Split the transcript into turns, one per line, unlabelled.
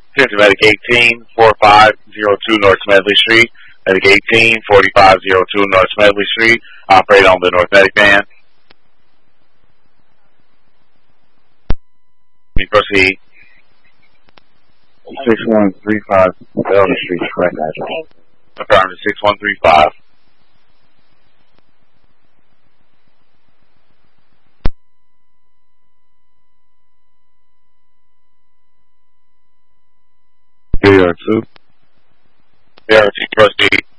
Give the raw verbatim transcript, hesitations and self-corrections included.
Fifth Medic eighteen, forty-five oh two North Smedley Street. Medic eighteen, forty-five oh two North Smedley Street. Operate on the North Medic van. You proceed.
six one three five Elder Street, correct address.
Affirmative, six one three five.
Here are two.
There, proceed.